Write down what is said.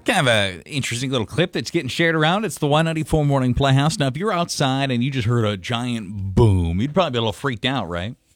Kind of an interesting little clip that's getting shared around. It's the Y94 Morning Playhouse. Now, if you're outside and you just heard a giant boom, you'd probably be a little freaked out, right?